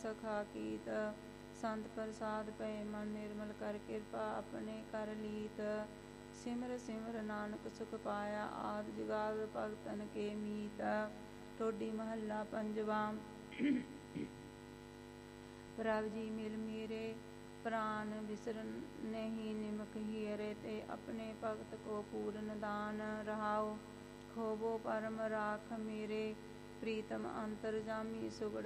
ਸਖਾ ਕੀਤ। ਸੰਤ ਪ੍ਰਸਾਦ ਪਏ ਮਨ ਨਿਰਮਲ ਕਰ ਕਿਰਪਾ ਆਪਣੇ ਕਰ ਲੀਤ। ਸਿਮਰ ਸਿਮਰ ਨਾਨਕ ਸੁਖ ਪਾਇਆ ਆਦ ਜੁਗਾਦ ਭਗਤਨ ਕੇ ਮੀਤ। ਠੋਡੀ ਮਹੱਲਾ ਪੰਜਵਾ। ਪ੍ਰਭ ਜੀ ਮਿਲ ਮੇਰੇ ਪ੍ਰਾਨ ਬਿਸਰ ਨਹੀਂ ਨਿਮਕ ਹੀਰੇ ਤੇ ਆਪਣੇ ਭਗਤ ਕੋ ਪੂਰਨ ਦਾਨ ਰਹਾਓ। ਖੋਬੋ ਪਰਮ ਰਾਖ ਮੇਰੇ ਪ੍ਰੀਤਮ ਅੰਤਰ ਜਾਮੀ ਸੁਗੜ